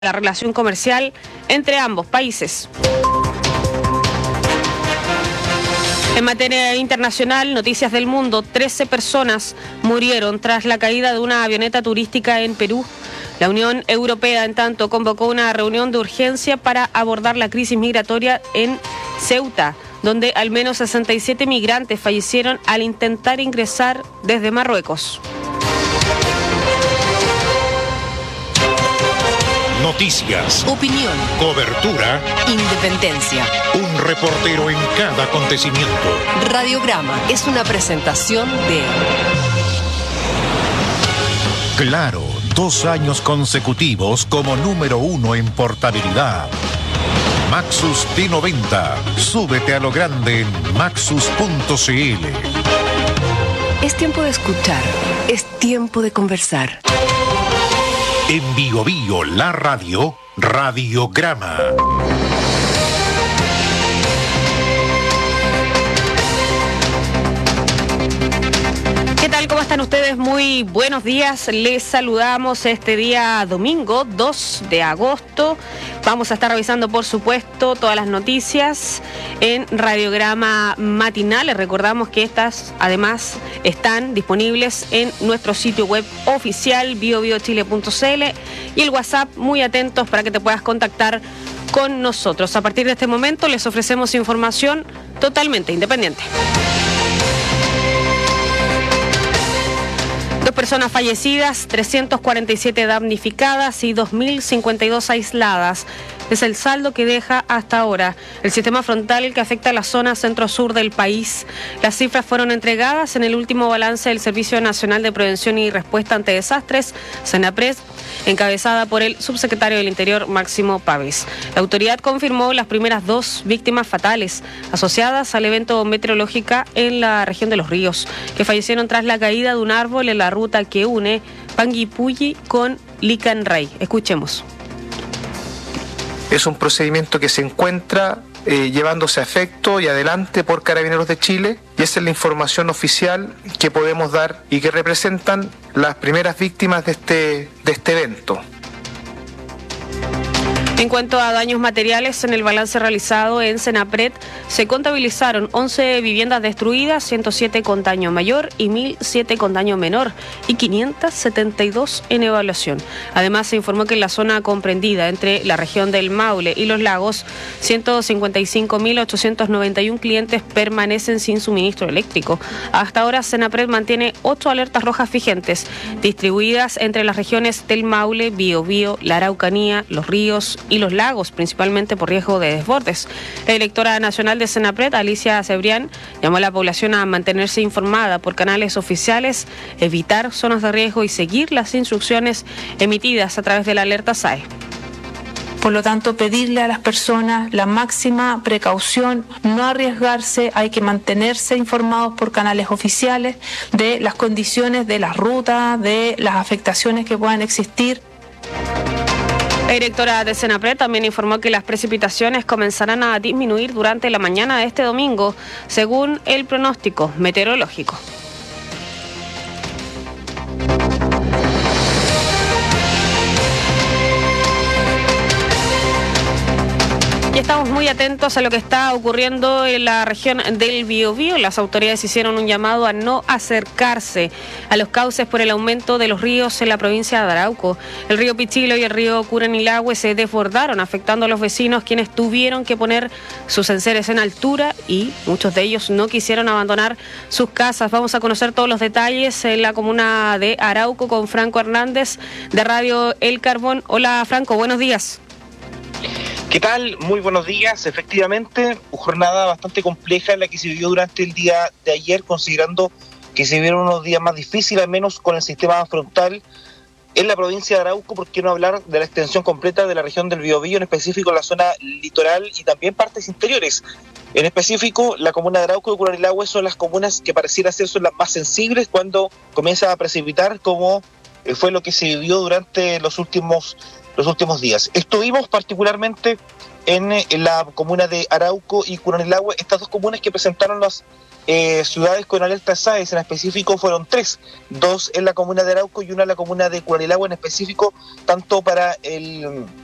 la relación comercial entre ambos países. En materia internacional, noticias del mundo, 13 personas murieron tras la caída de una avioneta turística en Perú. La Unión Europea, en tanto, convocó una reunión de urgencia para abordar la crisis migratoria en Ceuta, donde al menos 67 migrantes fallecieron al intentar ingresar desde Marruecos. Noticias, opinión, cobertura, independencia. Un reportero en cada acontecimiento. Radiograma es una presentación de Claro, 2 años consecutivos como número 1 en portabilidad. Maxus T90. Súbete a lo grande en maxus.cl. Es tiempo de escuchar, es tiempo de conversar. En Bio Bio, la radio, Radiograma. ¿Qué tal? ¿Cómo están ustedes? Muy buenos días. Les saludamos este día domingo, 2 de agosto. Vamos a estar revisando, por supuesto, todas las noticias en Radiograma Matinal. Les recordamos que estas, además, están disponibles en nuestro sitio web oficial, biobiochile.cl, y el WhatsApp, muy atentos para que te puedas contactar con nosotros. A partir de este momento les ofrecemos información totalmente independiente. 2 personas fallecidas, 347 damnificadas y 2.052 aisladas. Es el saldo que deja hasta ahora el sistema frontal que afecta a la zona centro-sur del país. Las cifras fueron entregadas en el último balance del Servicio Nacional de Prevención y Respuesta ante Desastres, SENAPRED, encabezada por el subsecretario del Interior, Máximo Pavés. La autoridad confirmó las primeras 2 víctimas fatales asociadas al evento meteorológico en la región de Los Ríos, que fallecieron tras la caída de un árbol en la ruta que une Panguipulli con Licanray. Escuchemos. Es un procedimiento que se encuentra llevándose a efecto y adelante por Carabineros de Chile, y esa es la información oficial que podemos dar y que representan las primeras víctimas de este evento. En cuanto a daños materiales, en el balance realizado en SENAPRED se contabilizaron 11 viviendas destruidas, 107 con daño mayor y 1.007 con daño menor y 572 en evaluación. Además, se informó que en la zona comprendida entre la región del Maule y los lagos, 155.891 clientes permanecen sin suministro eléctrico. Hasta ahora, SENAPRED mantiene 8 alertas rojas vigentes, distribuidas entre las regiones del Maule, Biobío, la Araucanía, Los Ríos y los lagos, principalmente por riesgo de desbordes. La directora nacional de SENAPRED, Alicia Cebrián, llamó a la población a mantenerse informada por canales oficiales, evitar zonas de riesgo y seguir las instrucciones emitidas a través de la alerta SAE. Por lo tanto, pedirle a las personas la máxima precaución, no arriesgarse, hay que mantenerse informados por canales oficiales de las condiciones de las rutas, de las afectaciones que puedan existir. La directora de SENAPRED también informó que las precipitaciones comenzarán a disminuir durante la mañana de este domingo, según el pronóstico meteorológico. Y estamos muy atentos a lo que está ocurriendo en la región del Biobío. Las autoridades hicieron un llamado a no acercarse a los cauces por el aumento de los ríos en la provincia de Arauco. El río Pichilo y el río Curanilahue se desbordaron, afectando a los vecinos, quienes tuvieron que poner sus enseres en altura y muchos de ellos no quisieron abandonar sus casas. Vamos a conocer todos los detalles en la comuna de Arauco con Franco Hernández de Radio El Carbón. Hola Franco, buenos días. ¿Qué tal? Muy buenos días. Efectivamente, jornada bastante compleja la que se vivió durante el día de ayer, considerando que se vivieron unos días más difíciles, al menos con el sistema frontal en la provincia de Arauco, por qué no hablar de la extensión completa de la región del Biobío, en específico en la zona litoral y también partes interiores. En específico, la comuna de Arauco y Curanilahue son las comunas que pareciera ser son las más sensibles cuando comienza a precipitar, como fue lo que se vivió durante los últimos días. Estuvimos particularmente en la comuna de Arauco y Curanilahue, estas 2 comunas que presentaron las ciudades con alerta SAE, en específico fueron 3, 2 en la comuna de Arauco y 1 en la comuna de Curanilahue, en específico tanto para el